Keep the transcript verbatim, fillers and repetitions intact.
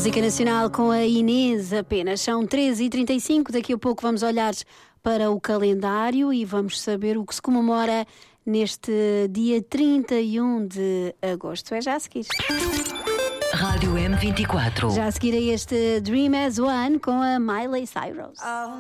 Música nacional com a Inês apenas. São treze e trinta e cinco. Daqui a pouco vamos olhar para o calendário e vamos saber o que se comemora neste dia trinta e um de agosto. É já a seguir. Rádio M vinte e quatro. Já a seguir a este Dream as One com a Miley Cyrus.